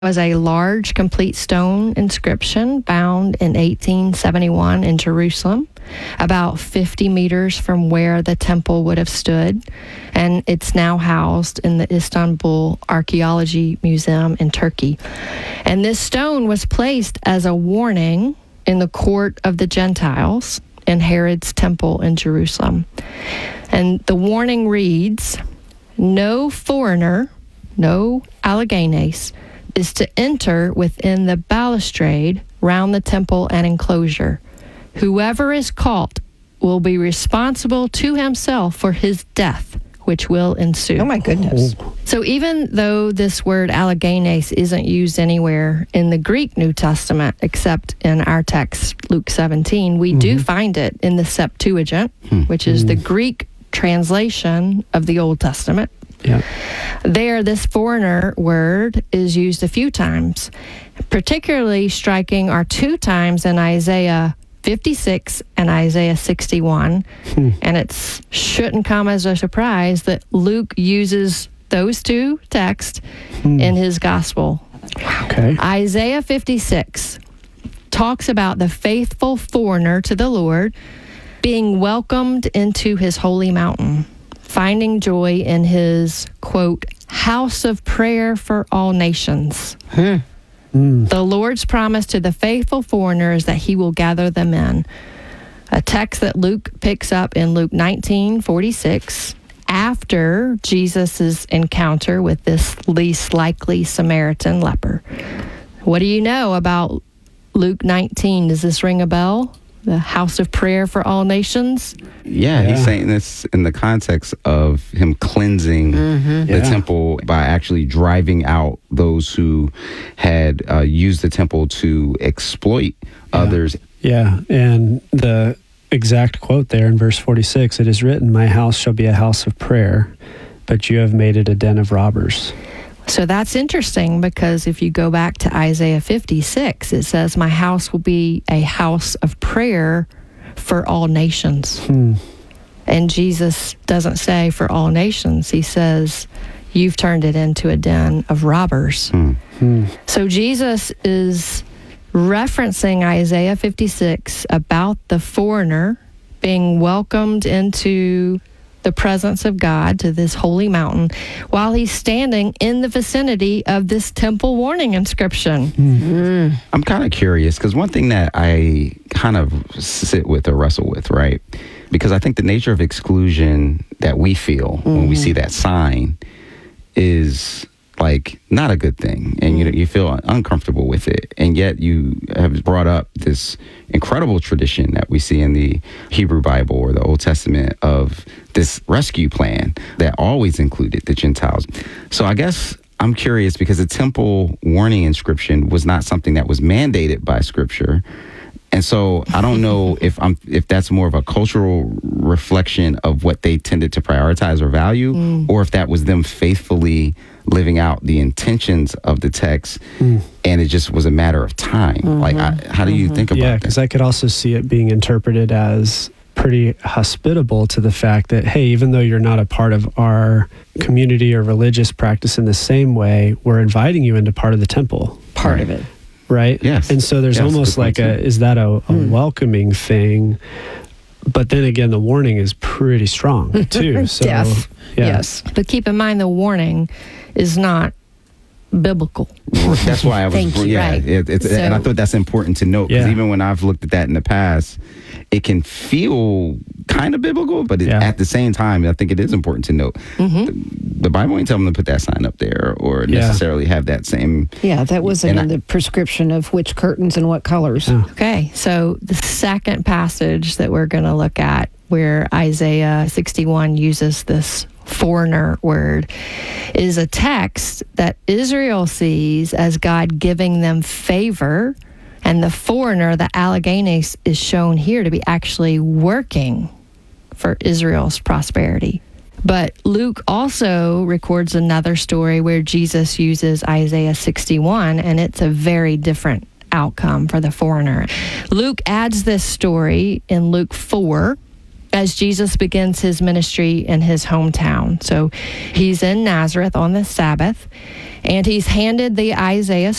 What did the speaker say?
was a large, complete stone inscription found in 1871 in Jerusalem, about 50 meters from where the temple would have stood, and it's now housed in the Istanbul Archaeology Museum in Turkey. And this stone was placed as a warning in the court of the Gentiles in Herod's temple in Jerusalem. And the warning reads, "No foreigner, no Alleganes, is to enter within the balustrade round the temple and enclosure. Whoever is caught will be responsible to himself for his death, which will ensue." Oh, my goodness. So even though this word Alleganes isn't used anywhere in the Greek New Testament, except in our text, Luke 17, we do find it in the Septuagint, which is the Greek translation of the Old Testament. Yeah. There, this foreigner word is used a few times. Particularly striking are two times in Isaiah 56 and Isaiah 61. And it shouldn't come as a surprise that Luke uses those two texts in his gospel. Okay. Isaiah 56 talks about the faithful foreigner to the Lord being welcomed into his holy mountain, finding joy in his, quote, house of prayer for all nations. The Lord's promise to the faithful foreigner is that he will gather them in. A text that Luke picks up in Luke 19:46, after Jesus' encounter with this least likely Samaritan leper. What do you know about Luke 19? Does this ring a bell? The house of prayer for all nations? Yeah, he's saying this in the context of him cleansing the temple by actually driving out those who had used the temple to exploit others. Yeah, and the exact quote there in verse 46, "It is written, 'My house shall be a house of prayer, but you have made it a den of robbers.'" So that's interesting, because if you go back to Isaiah 56, it says, "My house will be a house of prayer for all nations." And Jesus doesn't say for all nations. He says, you've turned it into a den of robbers. So Jesus is referencing Isaiah 56 about the foreigner being welcomed into the presence of God to this holy mountain while he's standing in the vicinity of this temple warning inscription. I'm kind of curious, because one thing that I kind of sit with or wrestle with, right? Because I think the nature of exclusion that we feel when we see that sign is like not a good thing, and you feel uncomfortable with it, and yet you have brought up this incredible tradition that we see in the Hebrew Bible or the Old Testament of this rescue plan that always included the Gentiles. So I guess I'm curious, because the temple warning inscription was not something that was mandated by Scripture. And so I don't know if that's more of a cultural reflection of what they tended to prioritize or value, or if that was them faithfully living out the intentions of the text, and it just was a matter of time. Like, how do you think about that? Yeah, because I could also see it being interpreted as pretty hospitable to the fact that, hey, even though you're not a part of our community or religious practice in the same way, we're inviting you into part of the temple. Part of it. Right? Yes. And so there's almost like is that a welcoming thing? But then again, the warning is pretty strong too. So, Yes. But keep in mind, the warning is not biblical. That's why I was, Thank you, right. And I thought that's important to note, because even when I've looked at that in the past, it can feel kind of biblical, but at the same time, I think it is important to note. The Bible ain't telling them to put that sign up there or necessarily have that same. Yeah, that wasn't in the prescription of which curtains and what colors. Okay, so the second passage that we're going to look at, where Isaiah 61 uses this foreigner word, is a text that Israel sees as God giving them favor, and the foreigner, the Alleganes, is shown here to be actually working for Israel's prosperity. But Luke also records another story where Jesus uses Isaiah 61, and it's a very different outcome for the foreigner. Luke adds this story in Luke 4, as Jesus begins his ministry in his hometown. So he's in Nazareth on the Sabbath, and he's handed the Isaiah